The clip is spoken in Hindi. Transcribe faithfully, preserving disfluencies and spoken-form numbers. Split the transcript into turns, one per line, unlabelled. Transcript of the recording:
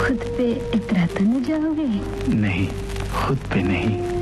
खुद पे इतरा तो नहीं जाओगे?
नहीं, खुद पे नहीं।